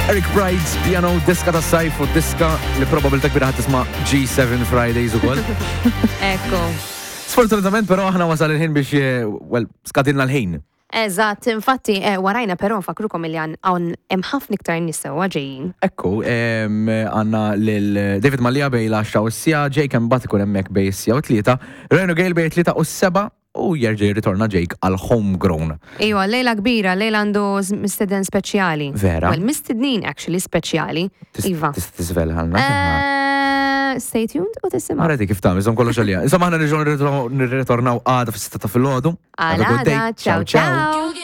Eric Pride's piano diska ta' sajf u diska li probabilta kbira ħat tisma' G7 Fridays u koll. Ekku. Sfortunatament però aħna wasal il-ħin biex, skatilna l-ħin. Eżatt, infatti, warajna però nfakrukom li għan ħafna iktar nisewa ġejjin. Ekku, għanna l-David Mallia bej l-10 u s-sija, Jake mbagħad ikun hemmhekk bej s-sija u 3, Reno Gale bej 3 u s-7 u jerġa' jirritorna Jake għal homegrown. Ejwa, lejla kbira, lejla għandu mistedden speċjali. Vera? Well, mistednin actually speċjali. Iva. Tisvel ħalna. Stay tuned u tisima. Għarati kif tam, iżom kollox għalija. Iżom ħana nirritornaw għada f-6 ta' fil-ħodu. Għada, ciao ciao.